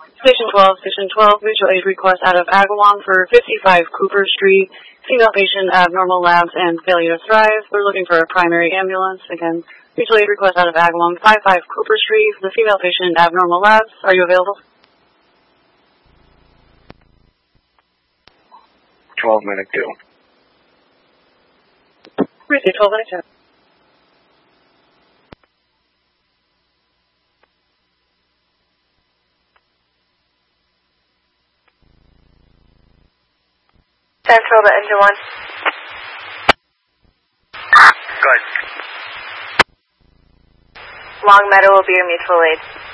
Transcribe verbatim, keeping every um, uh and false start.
Station twelve, Station twelve, mutual aid request out of Agawam for fifty-five Cooper Street. Female patient, abnormal labs, and failure to thrive. We're looking for a primary ambulance. Again, mutual aid request out of Agawam, fifty-five Cooper Street. The female patient, abnormal labs. Are you available? twelve minute two. Receive twelve minute two. Central to engine one. Good. Long Meadow will be your mutual aid.